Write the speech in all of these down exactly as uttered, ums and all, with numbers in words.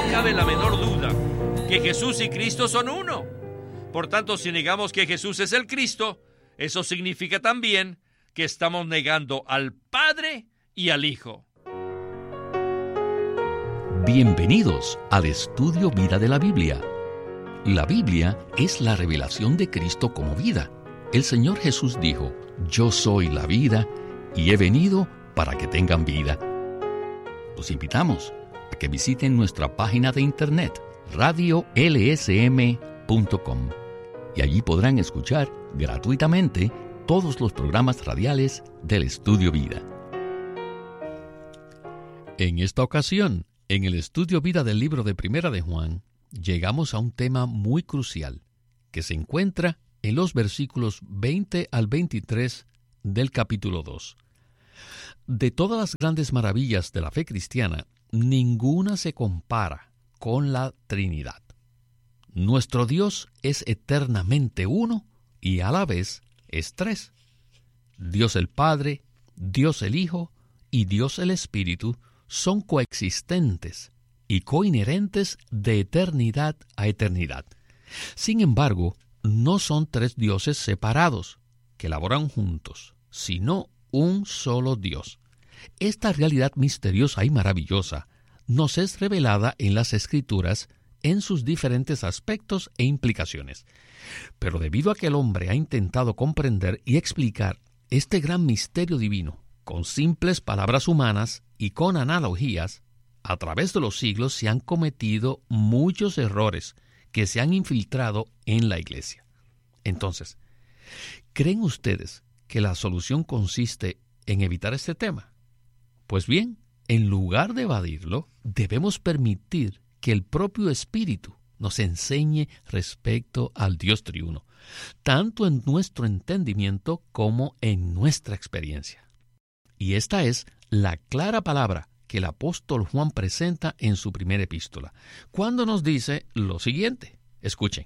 cabe la menor duda que Jesús y Cristo son uno. Por tanto, si negamos que Jesús es el Cristo, eso significa también que estamos negando al Padre y al Hijo. Bienvenidos al Estudio Vida de la Biblia. La Biblia es la revelación de Cristo como vida. El Señor Jesús dijo: yo soy la vida y he venido para que tengan vida. Los invitamos a que visiten nuestra página de internet radio l s m punto com y allí podrán escuchar gratuitamente todos los programas radiales del Estudio Vida. En esta ocasión, en el Estudio Vida del libro de Primera de Juan, llegamos a un tema muy crucial que se encuentra en los versículos veinte al veintitrés del capítulo dos. De todas las grandes maravillas de la fe cristiana, ninguna se compara con la Trinidad. Nuestro Dios es eternamente uno y a la vez es tres. Dios el Padre, Dios el Hijo y Dios el Espíritu son coexistentes y coinherentes de eternidad a eternidad. Sin embargo, no son tres dioses separados que laboran juntos, sino un solo Dios. Esta realidad misteriosa y maravillosa nos es revelada en las Escrituras en sus diferentes aspectos e implicaciones. Pero debido a que el hombre ha intentado comprender y explicar este gran misterio divino con simples palabras humanas y con analogías, a través de los siglos se han cometido muchos errores que se han infiltrado en la Iglesia. Entonces, ¿creen ustedes que la solución consiste en evitar este tema? Pues bien, en lugar de evadirlo, debemos permitir que el propio Espíritu nos enseñe respecto al Dios triuno, tanto en nuestro entendimiento como en nuestra experiencia. Y esta es la clara palabra que el apóstol Juan presenta en su primera epístola, cuando nos dice lo siguiente. Escuchen.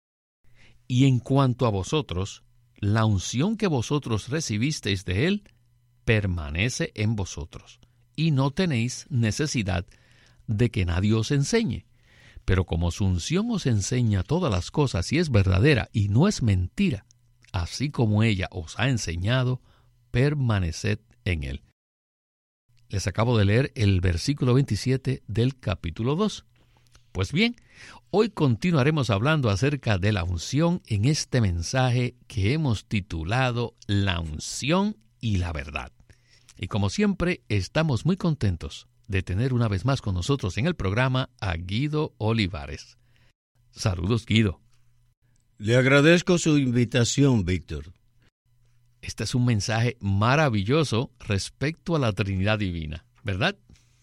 Y en cuanto a vosotros, la unción que vosotros recibisteis de él permanece en vosotros, y no tenéis necesidad de que nadie os enseñe. Pero como su unción os enseña todas las cosas y es verdadera y no es mentira, así como ella os ha enseñado, permaneced en él. Les acabo de leer el versículo veintisiete del capítulo dos. Pues bien, hoy continuaremos hablando acerca de la unción en este mensaje que hemos titulado La unción y la verdad. Y como siempre, estamos muy contentos de tener una vez más con nosotros en el programa a Guido Olivares. Saludos, Guido. Le agradezco su invitación, Víctor. Este es un mensaje maravilloso respecto a la Trinidad Divina, ¿verdad?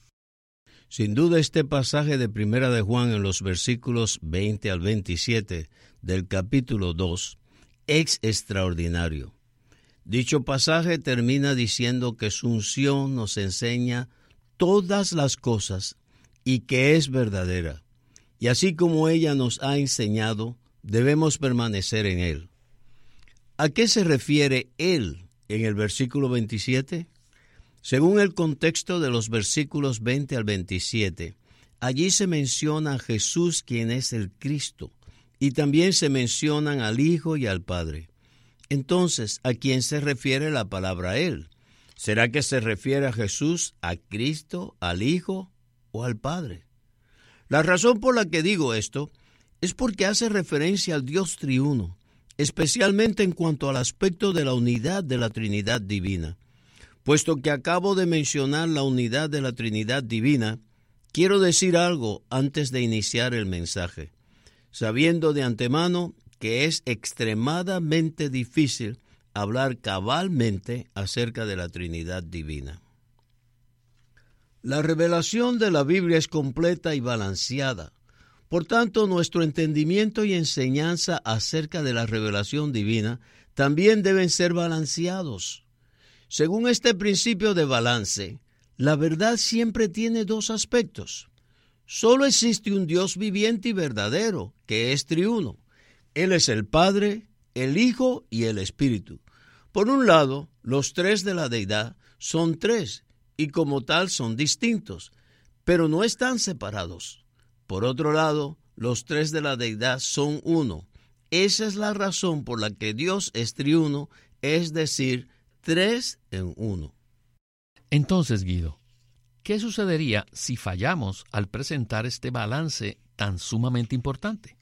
Sin duda, este pasaje de Primera de Juan en los versículos veinte al veintisiete del capítulo dos es extraordinario. Dicho pasaje termina diciendo que su unción nos enseña todas las cosas y que es verdadera. Y así como ella nos ha enseñado, debemos permanecer en él. ¿A qué se refiere él en el versículo veintisiete? Según el contexto de los versículos veinte al veintisiete, allí se menciona a Jesús, quien es el Cristo, y también se mencionan al Hijo y al Padre. Entonces, ¿a quién se refiere la palabra él? ¿Será que se refiere a Jesús, a Cristo, al Hijo o al Padre? La razón por la que digo esto es porque hace referencia al Dios triuno, especialmente en cuanto al aspecto de la unidad de la Trinidad divina. Puesto que acabo de mencionar la unidad de la Trinidad divina, quiero decir algo antes de iniciar el mensaje, sabiendo de antemano que es extremadamente difícil hablar cabalmente acerca de la Trinidad divina. La revelación de la Biblia es completa y balanceada. Por tanto, nuestro entendimiento y enseñanza acerca de la revelación divina también deben ser balanceados. Según este principio de balance, la verdad siempre tiene dos aspectos. Solo existe un Dios viviente y verdadero, que es triuno. Él es el Padre, el Hijo y el Espíritu. Por un lado, los tres de la deidad son tres y como tal son distintos, pero no están separados. Por otro lado, los tres de la deidad son uno. Esa es la razón por la que Dios es triuno, es decir, tres en uno. Entonces, Guido, ¿qué sucedería si fallamos al presentar este balance tan sumamente importante?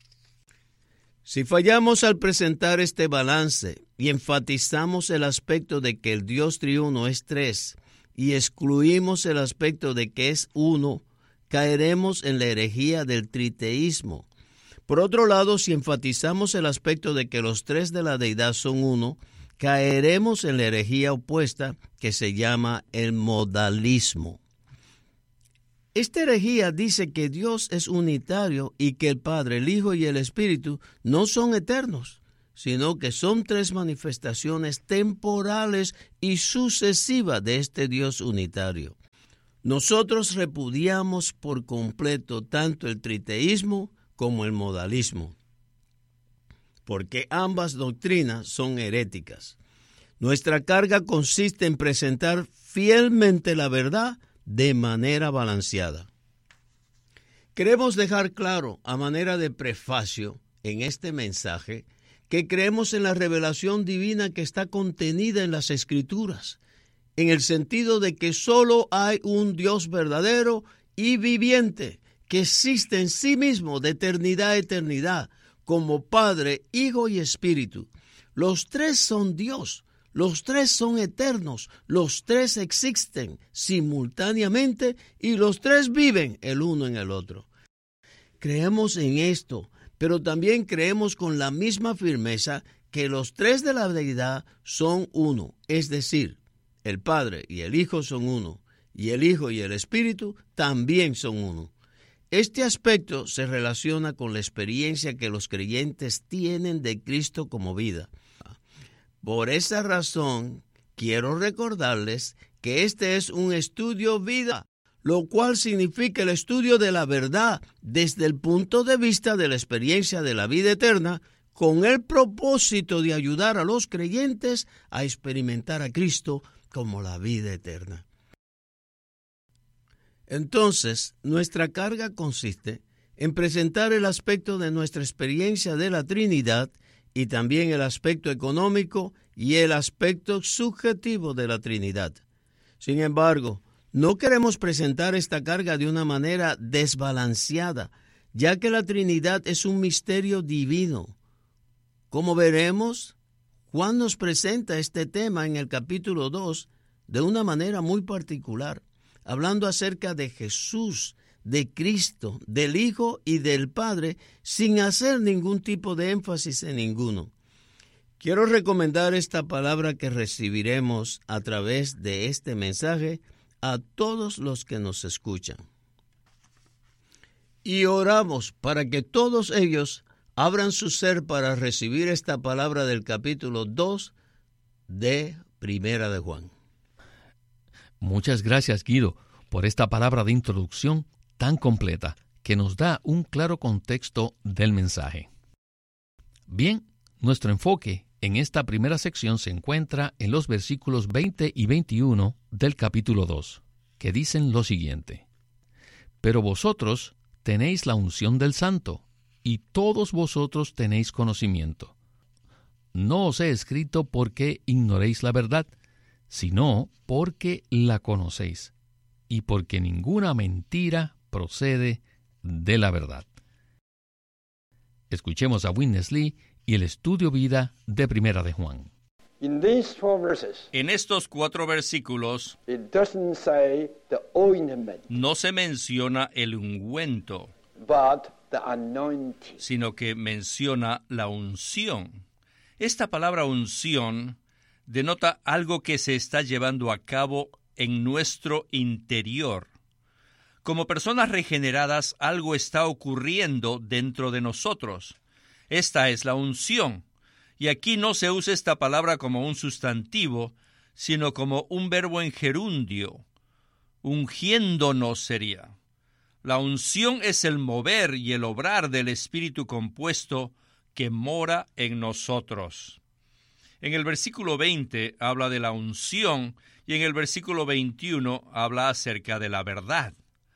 Si fallamos al presentar este balance y enfatizamos el aspecto de que el Dios triuno es tres y excluimos el aspecto de que es uno, caeremos en la herejía del triteísmo. Por otro lado, si enfatizamos el aspecto de que los tres de la deidad son uno, caeremos en la herejía opuesta que se llama el modalismo. Esta herejía dice que Dios es unitario y que el Padre, el Hijo y el Espíritu no son eternos, sino que son tres manifestaciones temporales y sucesivas de este Dios unitario. Nosotros repudiamos por completo tanto el triteísmo como el modalismo, porque ambas doctrinas son heréticas. Nuestra carga consiste en presentar fielmente la verdad de manera balanceada. Queremos dejar claro, a manera de prefacio en este mensaje, que creemos en la revelación divina que está contenida en las Escrituras, en el sentido de que solo hay un Dios verdadero y viviente, que existe en sí mismo de eternidad a eternidad, como Padre, Hijo y Espíritu. Los tres son Dios. Los tres son eternos, los tres existen simultáneamente y los tres viven el uno en el otro. Creemos en esto, pero también creemos con la misma firmeza que los tres de la deidad son uno, es decir, el Padre y el Hijo son uno, y el Hijo y el Espíritu también son uno. Este aspecto se relaciona con la experiencia que los creyentes tienen de Cristo como vida. Por esa razón, quiero recordarles que este es un estudio vida, lo cual significa el estudio de la verdad desde el punto de vista de la experiencia de la vida eterna, con el propósito de ayudar a los creyentes a experimentar a Cristo como la vida eterna. Entonces, nuestra carga consiste en presentar el aspecto de nuestra experiencia de la Trinidad y también el aspecto económico y el aspecto subjetivo de la Trinidad. Sin embargo, no queremos presentar esta carga de una manera desbalanceada, ya que la Trinidad es un misterio divino. Como veremos, Juan nos presenta este tema en el capítulo dos de una manera muy particular, hablando acerca de Jesús, de Cristo, del Hijo y del Padre, sin hacer ningún tipo de énfasis en ninguno. Quiero recomendar esta palabra que recibiremos a través de este mensaje a todos los que nos escuchan. Y oramos para que todos ellos abran su ser para recibir esta palabra del capítulo dos de Primera de Juan. Muchas gracias, Guido, por esta palabra de introducción tan completa que nos da un claro contexto del mensaje. Bien, nuestro enfoque en esta primera sección se encuentra en los versículos veinte y veintiuno del capítulo dos, que dicen lo siguiente: Pero vosotros tenéis la unción del Santo, y todos vosotros tenéis conocimiento. No os he escrito porque ignoréis la verdad, sino porque la conocéis, y porque ninguna mentira procede de la verdad. Escuchemos a Witness Lee y el estudio vida de Primera de Juan. In these four verses, En estos cuatro versículos it doesn't say the ointment, no se menciona el ungüento, but the anointing. sino que menciona la unción. Esta palabra unción denota algo que se está llevando a cabo en nuestro interior. Como personas regeneradas, algo está ocurriendo dentro de nosotros. Esta es la unción. Y aquí no se usa esta palabra como un sustantivo, sino como un verbo en gerundio. Ungiéndonos sería. La unción es el mover y el obrar del Espíritu compuesto que mora en nosotros. En el versículo veinte habla de la unción y en el versículo veintiuno habla acerca de la verdad.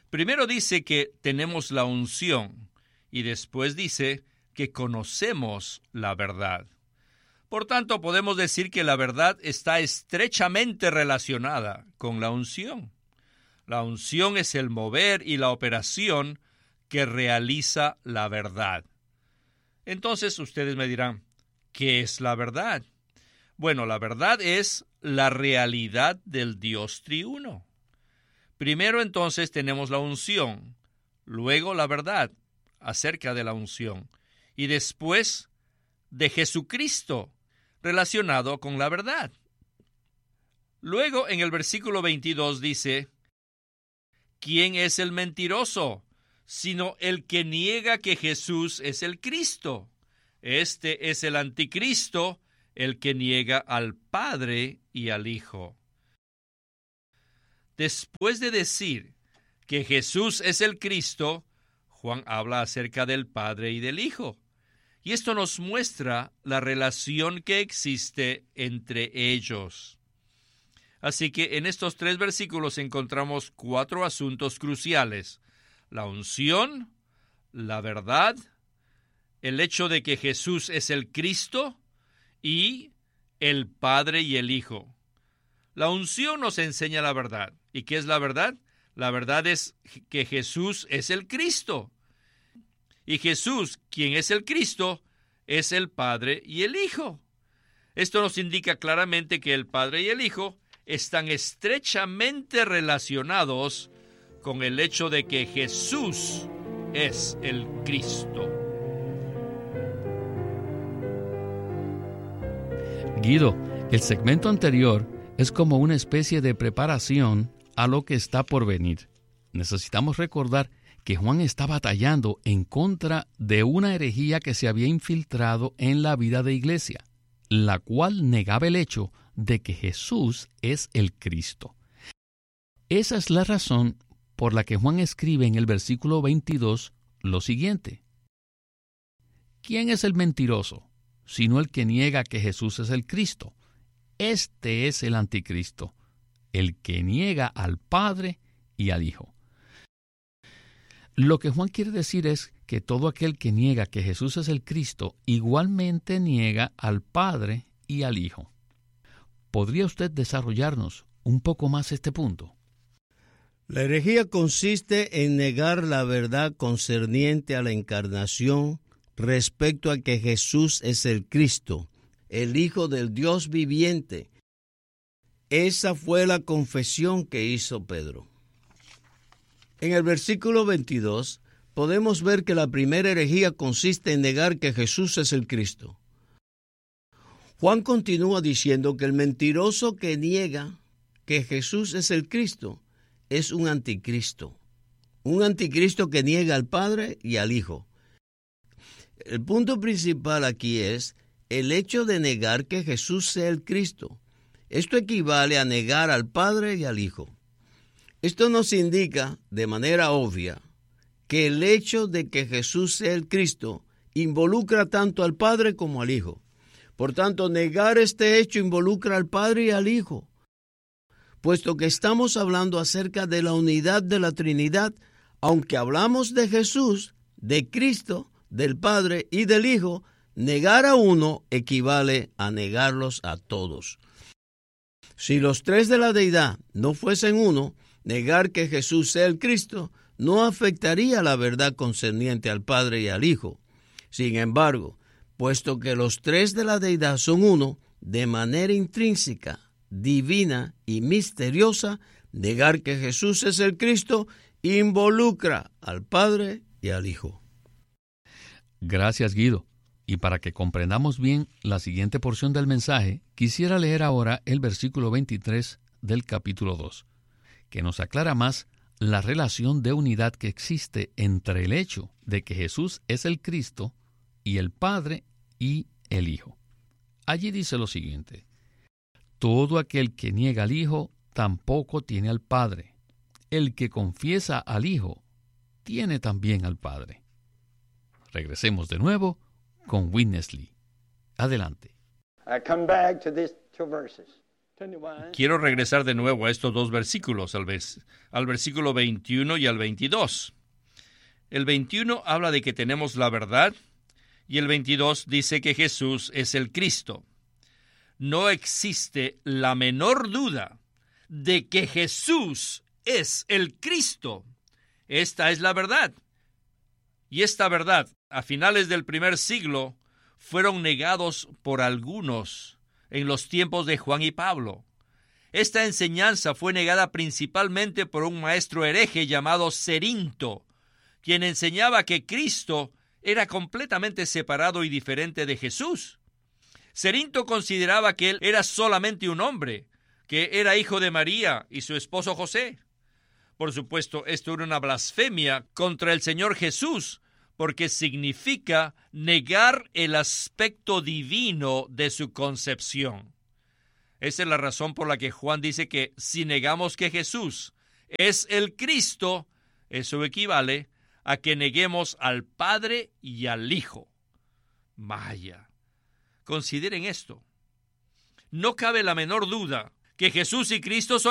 Primero dice que tenemos la unción y después dice que conocemos la verdad. Por tanto, podemos decir que la verdad está estrechamente relacionada con la unción. La unción es el mover y la operación que realiza la verdad. Entonces ustedes me dirán, ¿qué es la verdad? Bueno, la verdad es la realidad del Dios triuno. Primero entonces tenemos la unción, luego la verdad acerca de la unción y después de Jesucristo relacionado con la verdad. Luego en el versículo veintidós dice, ¿quién es el mentiroso? Sino el que niega que Jesús es el Cristo. Este es el anticristo, el que niega al Padre y al Hijo. Después de decir que Jesús es el Cristo, Juan habla acerca del Padre y del Hijo. Y esto nos muestra la relación que existe entre ellos. Así que en estos tres versículos encontramos cuatro asuntos cruciales: la unción, la verdad, el hecho de que Jesús es el Cristo y el Padre y el Hijo. La unción nos enseña la verdad. ¿Y qué es la verdad? La verdad es que Jesús es el Cristo. Y Jesús, quien es el Cristo, es el Padre y el Hijo. Esto nos indica claramente que el Padre y el Hijo están estrechamente relacionados con el hecho de que Jesús es el Cristo. Guido, el segmento anterior es como una especie de preparación a lo que está por venir. Necesitamos recordar que Juan está batallando en contra de una herejía que se había infiltrado en la vida de iglesia, la cual negaba el hecho de que Jesús es el Cristo. Esa es la razón por la que Juan escribe en el versículo veintidós lo siguiente: ¿quién es el mentiroso, sino el que niega que Jesús es el Cristo? Este es el anticristo, el que niega al Padre y al Hijo. Lo que Juan quiere decir es que todo aquel que niega que Jesús es el Cristo igualmente niega al Padre y al Hijo. ¿Podría usted desarrollarnos un poco más este punto? La herejía consiste en negar la verdad concerniente a la encarnación respecto a que Jesús es el Cristo, el Hijo del Dios viviente. Esa fue la confesión que hizo Pedro. En el versículo veintidós podemos ver que la primera herejía consiste en negar que Jesús es el Cristo. Juan continúa diciendo que el mentiroso que niega que Jesús es el Cristo es un anticristo, un anticristo que niega al Padre y al Hijo. El punto principal aquí es el hecho de negar que Jesús sea el Cristo. Esto equivale a negar al Padre y al Hijo. Esto nos indica de manera obvia que el hecho de que Jesús sea el Cristo involucra tanto al Padre como al Hijo. Por tanto, negar este hecho involucra al Padre y al Hijo. Puesto que estamos hablando acerca de la unidad de la Trinidad, aunque hablamos de Jesús, de Cristo, del Padre y del Hijo, negar a uno equivale a negarlos a todos. Si los tres de la deidad no fuesen uno, negar que Jesús sea el Cristo no afectaría la verdad concerniente al Padre y al Hijo. Sin embargo, puesto que los tres de la deidad son uno, de manera intrínseca, divina y misteriosa, negar que Jesús es el Cristo involucra al Padre y al Hijo. Gracias, Guido. Y para que comprendamos bien la siguiente porción del mensaje, quisiera leer ahora el versículo veintitrés del capítulo dos, que nos aclara más la relación de unidad que existe entre el hecho de que Jesús es el Cristo y el Padre y el Hijo. Allí dice lo siguiente: todo aquel que niega al Hijo tampoco tiene al Padre. El que confiesa al Hijo tiene también al Padre. Regresemos de nuevo con Witness Lee. Adelante. I come back to these two verses. twenty-one. Quiero regresar de nuevo a estos dos versículos, al, vers- al versículo veintiuno y al veintidós. El veintiuno habla de que tenemos la verdad y el veintidós dice que Jesús es el Cristo. No existe la menor duda de que Jesús es el Cristo. Esta es la verdad. Y esta verdad, a finales del primer siglo, fueron negados por algunos en los tiempos de Juan y Pablo. Esta enseñanza fue negada principalmente por un maestro hereje llamado Cerinto, quien enseñaba que Cristo era completamente separado y diferente de Jesús. Cerinto consideraba que él era solamente un hombre, que era hijo de María y su esposo José. Por supuesto, esto era una blasfemia contra el Señor Jesús, porque significa negar el aspecto divino de su concepción. Esa es la razón por la que Juan dice que si negamos que Jesús es el Cristo, eso equivale a que neguemos al Padre y al Hijo. Vaya, consideren esto. No cabe la menor duda que Jesús y Cristo son